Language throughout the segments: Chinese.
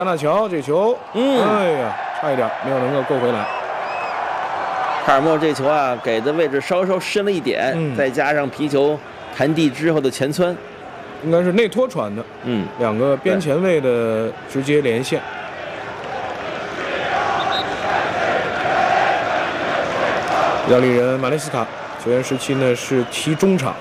纳乔这球，哎呀，差一点没有能够够回来。 卡尔默这球啊，给的位置稍稍深了一点，再加上皮球弹地之后的前窜， 应该是内托传的。两个边前卫的直接连线。意大利人马内斯卡，球员时期呢是踢中场。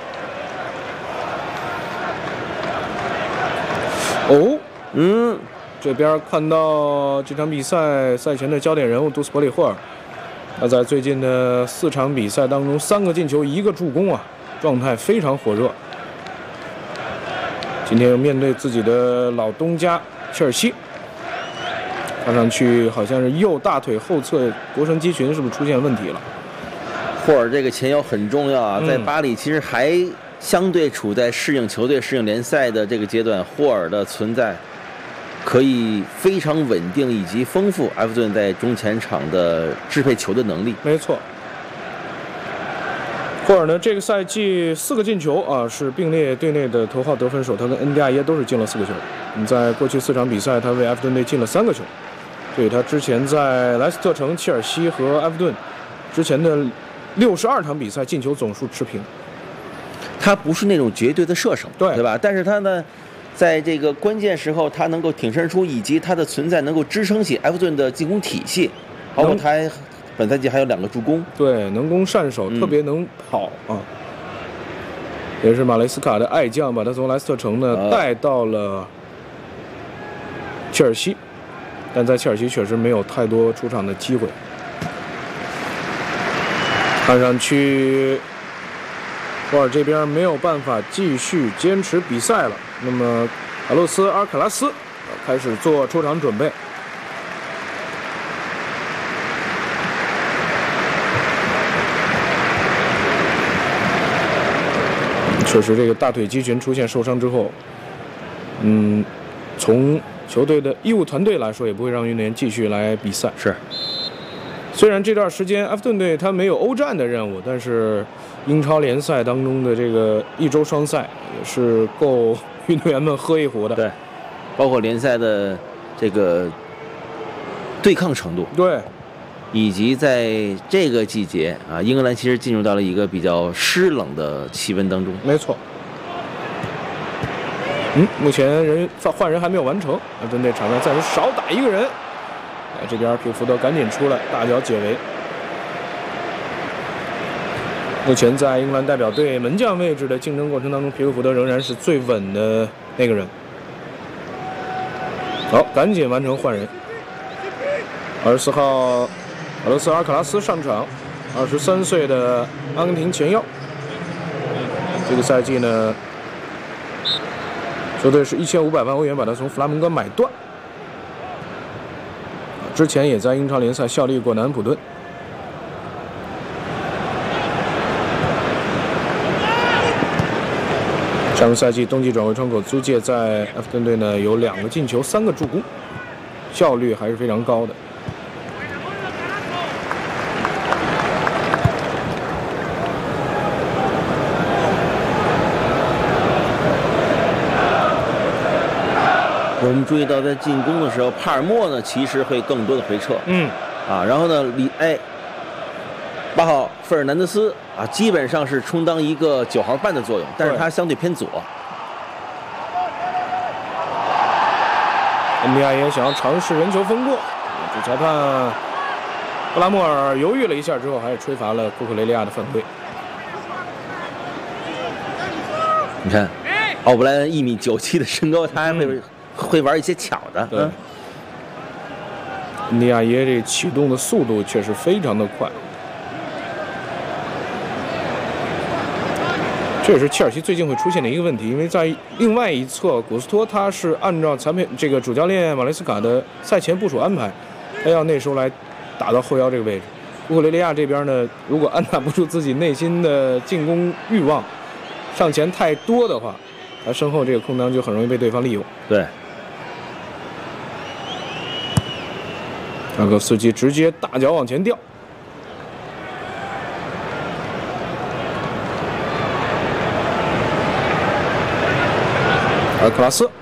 这边看到这场比赛赛前的焦点人物杜斯伯里霍尔，他在最近的4场比赛当中3个进球1个助攻啊，状态非常火热。今天面对自己的老东家切尔西，看上去好像是右大腿后侧腘绳肌群是不是出现问题了？ 霍尔这个前腰很重要啊，在巴黎其实还相对处在适应球队、适应联赛的这个阶段，霍尔的存在可以非常稳定以及丰富埃弗顿在中前场的支配球的能力。 没错，霍尔呢这个赛季4个进球啊，是并列队内的头号得分手，他跟恩迪亚耶都是进了4个球。在过去4场比赛，他为埃弗顿队进了3个球，这与他之前在莱斯特城、切尔西和埃弗顿之前的62场比赛进球总数持平。 他不是那种绝对的射手，对吧？但是他呢，在这个关键时候，他能够挺身出，以及他的存在能够支撑起埃弗顿的进攻体系，包括他本赛季还有2个助攻， 对，能攻善守，特别能跑啊。也是马雷斯卡的爱将，把他从莱斯特城呢带到了切尔西，但在切尔西确实没有太多出场的机会。看上去霍尔这边没有办法继续坚持比赛了。那么卡洛斯·阿尔卡拉斯开始做出场准备。确实，这个大腿肌群出现受伤之后，从球队的医务团队来说，也不会让运动员继续来比赛。 是。 虽然这段时间埃弗顿队他没有欧战的任务，但是英超联赛当中的这个1周双赛也是够运动员们喝一壶的。 对，包括联赛的这个对抗程度。 对。 以及在这个季节啊，英格兰其实进入到了一个比较湿冷的气温当中。 没错。目前换人还没有完成，埃弗顿队场上暂时少打1个人。这边皮克福德赶紧出来，大脚解围。目前在英格兰代表队门将位置的竞争过程当中，皮克福德仍然是最稳的那个人。好，赶紧完成换人。24号卡洛斯·阿尔卡拉斯上场，23岁的阿根廷前腰。这个赛季呢，球队是1500万欧元把他从弗拉门戈买断。之前也在英超联赛效力过南安普顿。上个赛季冬季转会窗口租借在埃弗顿队呢有2个进球3个助攻，效率还是非常高的。 我们注意到，在进攻的时候，帕尔默呢其实会更多的回撤，然后呢8号费尔南德斯啊，基本上是充当一个9号半的作用，但是他相对偏左。 恩比亚也想要尝试人球分过，主裁判布拉莫尔犹豫了一下之后，还是吹罚了库克雷利亚的犯规。 你看，奥布莱恩1.97米的身高，他还会玩一些巧的。 对，恩迪亚耶这启动的速度确实非常的快。这也是切尔西最近会出现的一个问题，因为在另外一侧，古斯托他是按照这个主教练马雷斯卡的赛前部署安排，他要那时候来打到后腰这个位置。乌克雷利亚这边呢，如果按捺不住自己内心的进攻欲望，上前太多的话，他身后这个空当就很容易被对方利用。 对。 那个司机直接大脚往前吊。而克拉斯